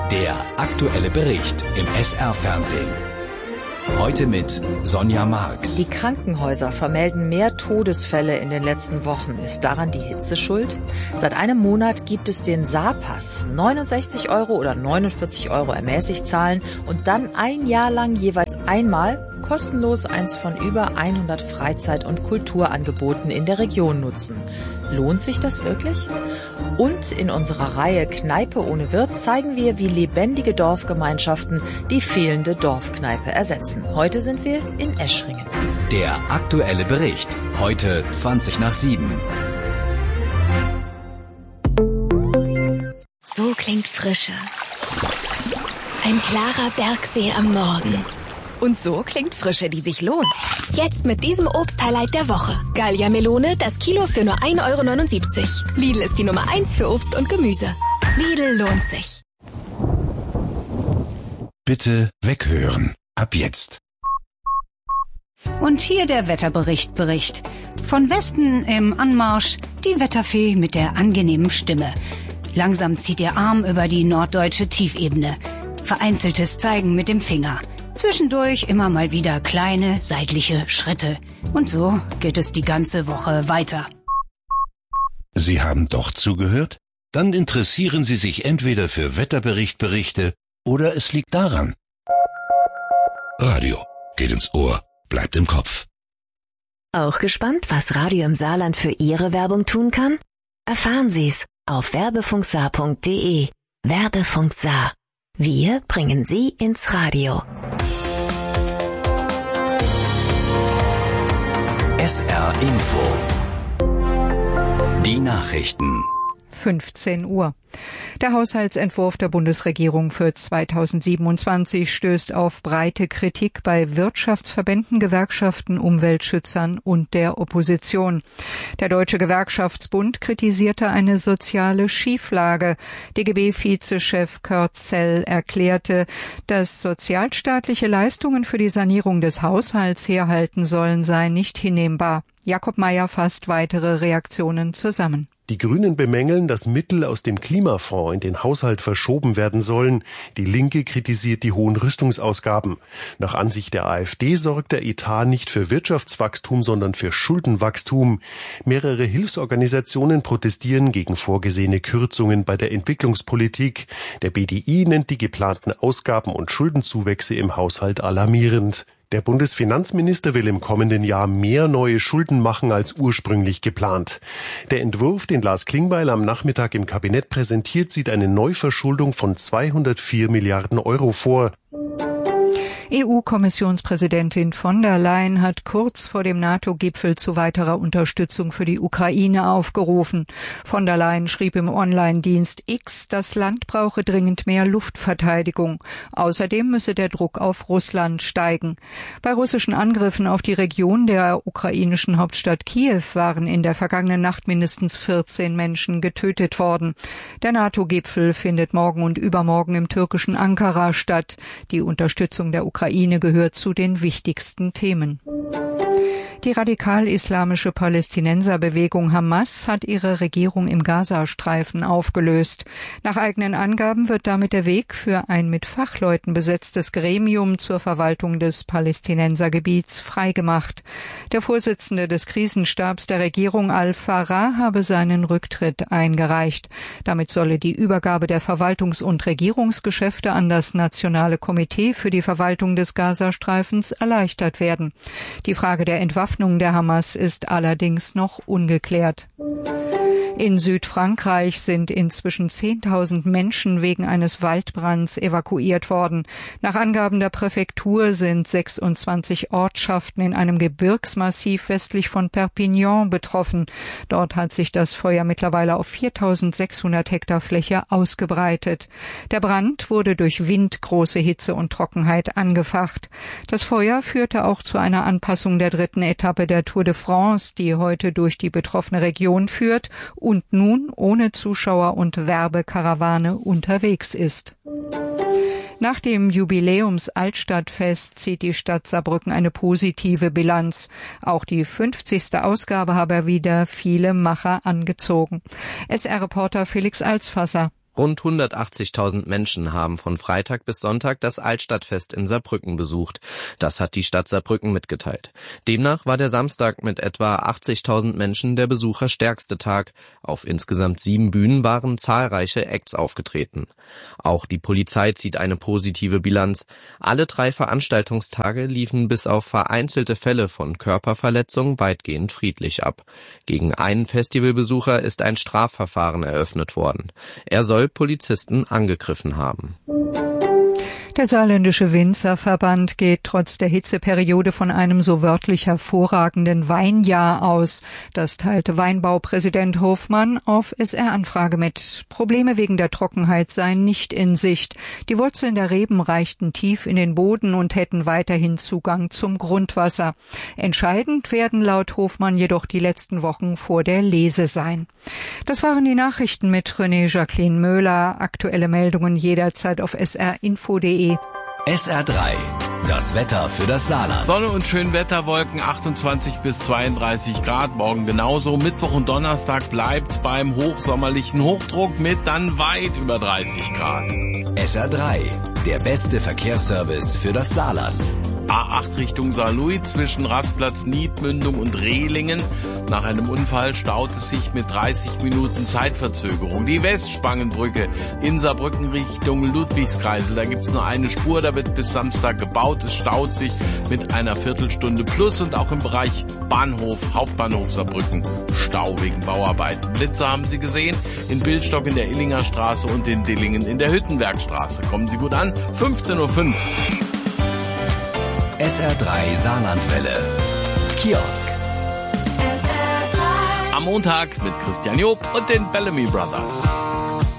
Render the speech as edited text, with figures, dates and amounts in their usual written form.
Der aktuelle Bericht im SR-Fernsehen. Heute mit Sonja Marx. Die Krankenhäuser vermelden mehr Todesfälle in den letzten Wochen. Ist daran die Hitze schuld? Seit einem Monat gibt es den Saarpass. 69 € oder 49 € ermäßigt zahlen und dann ein Jahr lang jeweils einmal kostenlos eins von über 100 Freizeit- und Kulturangeboten in der Region nutzen. Lohnt sich das wirklich? Und in unserer Reihe Kneipe ohne Wirt zeigen wir, wie lebendige Dorfgemeinschaften die fehlende Dorfkneipe ersetzen. Heute sind wir in Eschringen. Der aktuelle Bericht. Heute 7:20. So klingt Frische. Ein klarer Bergsee am Morgen. Und so klingt Frische, die sich lohnt. Jetzt mit diesem Obsthighlight der Woche. Gallia Melone, das Kilo für nur 1,79 €. Lidl ist die Nummer 1 für Obst und Gemüse. Lidl lohnt sich. Bitte weghören. Ab jetzt. Und hier der Wetterbericht. Von Westen im Anmarsch die Wetterfee mit der angenehmen Stimme. Langsam zieht ihr Arm über die norddeutsche Tiefebene. Vereinzeltes Zeigen mit dem Finger. Zwischendurch immer mal wieder kleine seitliche Schritte. Und so geht es die ganze Woche weiter. Sie haben doch zugehört? Dann interessieren Sie sich entweder für Wetterberichte oder es liegt daran. Radio geht ins Ohr, bleibt im Kopf. Auch gespannt, was Radio im Saarland für Ihre Werbung tun kann? Erfahren Sie's auf werbefunksaar.de. Werbefunk Saar. Wir bringen Sie ins Radio. SR Info. Die Nachrichten. 15 Uhr. Der Haushaltsentwurf der Bundesregierung für 2027 stößt auf breite Kritik bei Wirtschaftsverbänden, Gewerkschaften, Umweltschützern und der Opposition. Der Deutsche Gewerkschaftsbund kritisierte eine soziale Schieflage. DGB-Vizechef Kurt Zell erklärte, dass sozialstaatliche Leistungen für die Sanierung des Haushalts herhalten sollen, sei nicht hinnehmbar. Jakob Mayer fasst weitere Reaktionen zusammen. Die Grünen bemängeln, dass Mittel aus dem Klimafonds in den Haushalt verschoben werden sollen. Die Linke kritisiert die hohen Rüstungsausgaben. Nach Ansicht der AfD sorgt der Etat nicht für Wirtschaftswachstum, sondern für Schuldenwachstum. Mehrere Hilfsorganisationen protestieren gegen vorgesehene Kürzungen bei der Entwicklungspolitik. Der BDI nennt die geplanten Ausgaben und Schuldenzuwächse im Haushalt alarmierend. Der Bundesfinanzminister will im kommenden Jahr mehr neue Schulden machen als ursprünglich geplant. Der Entwurf, den Lars Klingbeil am Nachmittag im Kabinett präsentiert, sieht eine Neuverschuldung von 204 Milliarden € vor. EU-Kommissionspräsidentin von der Leyen hat kurz vor dem NATO-Gipfel zu weiterer Unterstützung für die Ukraine aufgerufen. Von der Leyen schrieb im Online-Dienst X, das Land brauche dringend mehr Luftverteidigung. Außerdem müsse der Druck auf Russland steigen. Bei russischen Angriffen auf die Region der ukrainischen Hauptstadt Kiew waren in der vergangenen Nacht mindestens 14 Menschen getötet worden. Der NATO-Gipfel findet morgen und übermorgen im türkischen Ankara statt. Die Unterstützung der Ukraine gehört zu den wichtigsten Themen. Die radikal-islamische Palästinenserbewegung Hamas hat ihre Regierung im Gazastreifen aufgelöst. Nach eigenen Angaben wird damit der Weg für ein mit Fachleuten besetztes Gremium zur Verwaltung des Palästinensergebiets freigemacht. Der Vorsitzende des Krisenstabs der Regierung Al-Farah habe seinen Rücktritt eingereicht. Damit solle die Übergabe der Verwaltungs- und Regierungsgeschäfte an das Nationale Komitee für die Verwaltung des Gazastreifens erleichtert werden. Die Frage der Entwaffnung der Hamas ist allerdings noch ungeklärt. In Südfrankreich sind inzwischen 10.000 Menschen wegen eines Waldbrands evakuiert worden. Nach Angaben der Präfektur sind 26 Ortschaften in einem Gebirgsmassiv westlich von Perpignan betroffen. Dort hat sich das Feuer mittlerweile auf 4.600 Hektar Fläche ausgebreitet. Der Brand wurde durch Wind, große Hitze und Trockenheit angefacht. Das Feuer führte auch zu einer Anpassung der dritten Etappe der Tour de France, die heute durch die betroffene Region führt und nun ohne Zuschauer und Werbekarawane unterwegs ist. Nach dem Jubiläums-Altstadtfest zieht die Stadt Saarbrücken eine positive Bilanz. Auch die 50. Ausgabe habe wieder viele Macher angezogen. SR-Reporter Felix Alsfasser. Rund 180.000 Menschen haben von Freitag bis Sonntag das Altstadtfest in Saarbrücken besucht. Das hat die Stadt Saarbrücken mitgeteilt. Demnach war der Samstag mit etwa 80.000 Menschen der besucherstärkste Tag. Auf insgesamt 7 Bühnen waren zahlreiche Acts aufgetreten. Auch die Polizei zieht eine positive Bilanz. Alle 3 Veranstaltungstage liefen bis auf vereinzelte Fälle von Körperverletzung weitgehend friedlich ab. Gegen einen Festivalbesucher ist ein Strafverfahren eröffnet worden. Er soll Polizisten angegriffen haben. Der Saarländische Winzerverband geht trotz der Hitzeperiode von einem so wörtlich hervorragenden Weinjahr aus. Das teilte Weinbaupräsident Hofmann auf SR-Anfrage mit. Probleme wegen der Trockenheit seien nicht in Sicht. Die Wurzeln der Reben reichten tief in den Boden und hätten weiterhin Zugang zum Grundwasser. Entscheidend werden laut Hofmann jedoch die letzten Wochen vor der Lese sein. Das waren die Nachrichten mit René Jacqueline Möhler. Aktuelle Meldungen jederzeit auf srinfo.de. SR3, das Wetter für das Saarland. Sonne und Schönwetterwolken, 28 bis 32 Grad, morgen genauso. Mittwoch und Donnerstag bleibt's beim hochsommerlichen Hochdruck mit dann weit über 30 Grad. SR3, der beste Verkehrsservice für das Saarland. A8 Richtung Saarlouis zwischen Rastplatz Niedmündung und Rehlingen. Nach einem Unfall staut es sich mit 30 Minuten Zeitverzögerung. Die Westspangenbrücke in Saarbrücken Richtung Ludwigskreisel. Da gibt's nur eine Spur, da wird bis Samstag gebaut. Es staut sich mit einer Viertelstunde plus und auch im Bereich Bahnhof, Hauptbahnhof Saarbrücken Stau wegen Bauarbeiten. Blitze haben Sie gesehen in Billstock in der Illinger Straße und in Dillingen in der Hüttenbergstraße. Kommen Sie gut an, 15:05 Uhr. SR3 Saarlandwelle. Kiosk. Am Montag mit Christian Job und den Bellamy Brothers.